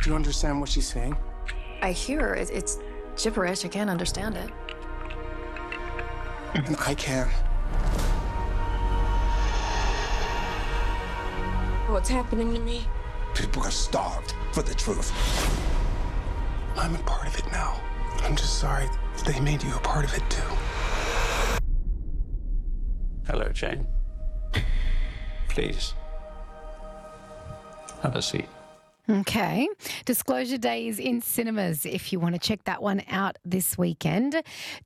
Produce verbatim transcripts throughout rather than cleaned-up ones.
you understand what she's saying? I hear it. It's gibberish. I can't understand it. I can. What's happening to me? People are starved for the truth. I'm a part of it now. I'm just sorry they made you a part of it too. Hello, Jane. Please, have a seat. Okay. Disclosure Day is in cinemas if you want to check that one out this weekend.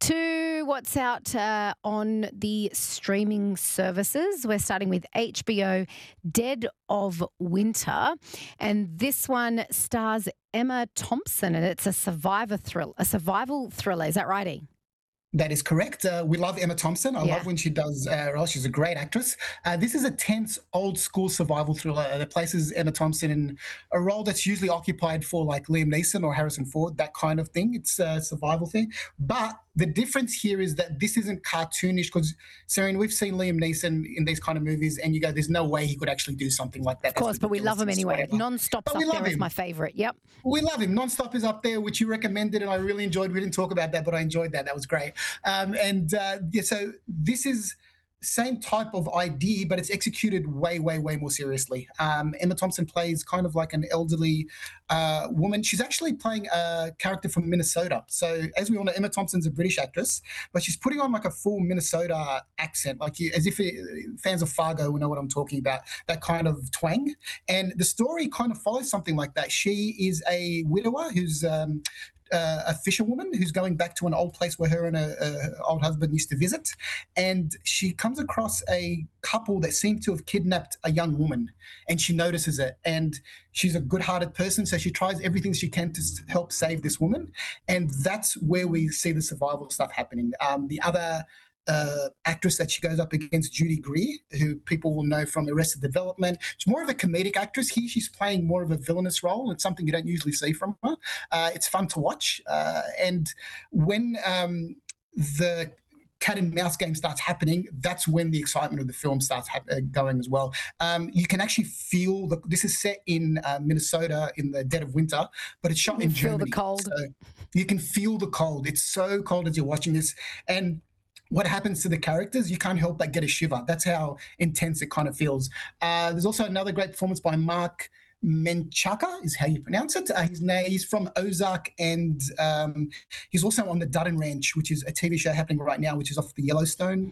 To what's out uh, on the streaming services, we're starting with H B O Dead of Winter. And this one stars Emma Thompson, and it's a survivor thrill, a survival thriller. Is that right, E? That is correct. Uh, we love Emma Thompson. I Yeah. love when she does uh, roles. She's a great actress. Uh, this is a tense, old-school survival thriller that places Emma Thompson in a role that's usually occupied for like Liam Neeson or Harrison Ford, that kind of thing. It's a survival thing. But the difference here is that this isn't cartoonish because, Serene, we've seen Liam Neeson in these kind of movies and you go, there's no way he could actually do something like that. Of course, but we love him anyway. Non-Stop's But up we love there as him. my favourite. Yep. We love him. Non-Stop is up there, which you recommended, and I really enjoyed. We didn't talk about that, but I enjoyed that. That was great. Um, and uh, yeah, so this is same type of idea, but it's executed way, way, way more seriously. Um, Emma Thompson plays kind of like an elderly uh, woman. She's actually playing a character from Minnesota. So as we all know, Emma Thompson's a British actress, but she's putting on like a full Minnesota accent, like you, as if it, fans of Fargo will know what I'm talking about, that kind of twang. And the story kind of follows something like that. She is a widower who's um, Uh, a fisherwoman who's going back to an old place where her and her, her old husband used to visit. And she comes across a couple that seem to have kidnapped a young woman, and she notices it. And she's a good-hearted person, so she tries everything she can to s- help save this woman. And that's where we see the survival stuff happening. Um, the other uh, actress that she goes up against, Judy Greer, who people will know from Arrested Development. She's more of a comedic actress. Here she's playing more of a villainous role. It's something you don't usually see from her. Uh, it's fun to watch. Uh, and when um, the cat and mouse game starts happening, that's when the excitement of the film starts hap- uh, going as well. Um, you can actually feel, the, this is set in uh, Minnesota in the dead of winter, but it's shot You in feel Germany. the cold. So you can feel the cold. It's so cold as you're watching this. And what happens to the characters, you can't help but get a shiver. That's how intense it kind of feels. Uh, there's also another great performance by Mark Menchaca, is how you pronounce it. Uh, his name, he's from Ozark, and um, he's also on the Dutton Ranch, which is a T V show happening right now, which is off the Yellowstone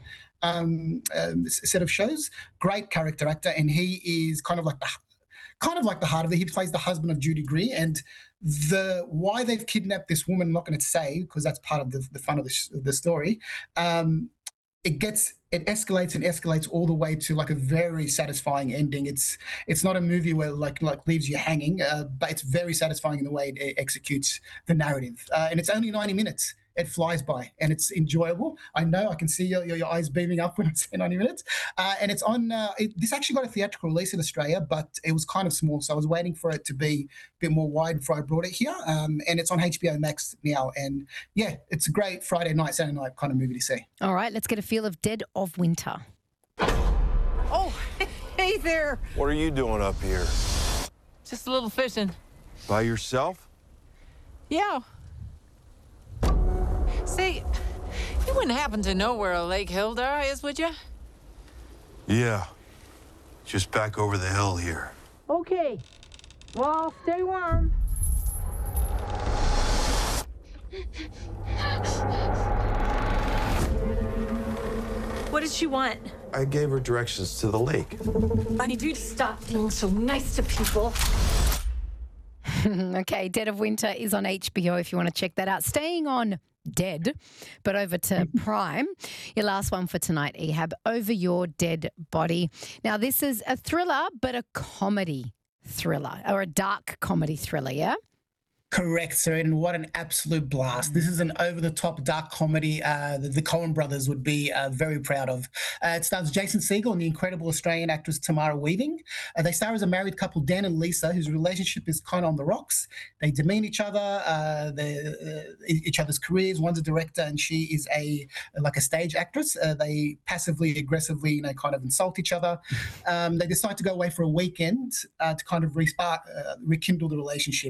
um, um, set of shows. Great character actor, and he is kind of like the kind of like the heart of it. He plays the husband of Judy Greer, and the why they've kidnapped this woman, I'm not going to say because that's part of the, the fun of the, sh- the story. Um, it gets it escalates and escalates all the way to like a very satisfying ending. It's it's not a movie where like like leaves you hanging, uh, but it's very satisfying in the way it, it executes the narrative. Uh, and it's only ninety minutes. It flies by and it's enjoyable. I know I can see your, your, your eyes beaming up when it's ninety minutes. Uh, and it's on, uh, it, this actually got a theatrical release in Australia, but it was kind of small. So I was waiting for it to be a bit more wide before I brought it here. Um, and it's on H B O Max now. And yeah, it's a great Friday night, Saturday night kind of movie to see. All right, let's get a feel of Dead of Winter. Oh, hey there. What are you doing up here? Just a little fishing. By yourself? Yeah. Say, you wouldn't happen to know where Lake Hildar is, would you? Yeah. Just back over the hill here. Okay. Well, stay warm. What did she want? I gave her directions to the lake. I need you to stop being so nice to people. Okay, Dead of Winter is on H B O if you want to check that out. Staying on Dead, but over to Prime. Your last one for tonight, Ehab, Over Your Dead Body. Now, this is a thriller, but a comedy thriller, or a dark comedy thriller, yeah? Correct, sir, and what an absolute blast. This is an over-the-top dark comedy uh, that the Coen brothers would be uh, very proud of. Uh, it stars Jason Segel and the incredible Australian actress Tamara Weaving. Uh, they star as a married couple, Dan and Lisa, whose relationship is kind of on the rocks. They demean each other, uh, they, uh, each other's careers. One's a director and she is a like a stage actress. Uh, they passively, aggressively, you know, kind of insult each other. Um, they decide to go away for a weekend uh, to kind of re- uh, rekindle the relationship.